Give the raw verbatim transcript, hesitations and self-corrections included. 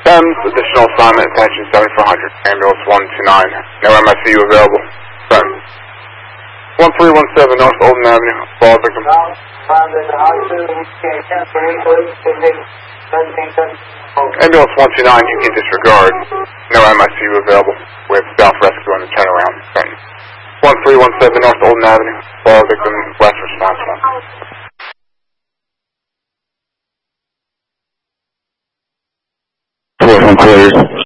Thames, additional assignment, attention seven four hundred, ambulance one two nine, no M I C U available. Thames. one three one seven North Olden Avenue, fall victim. Ambulance one two nine, you can disregard, no M I C U available, with South Rescue on the turnaround. Thames. one three one seven North Olden Avenue, fall victim, last response one. Four from clears.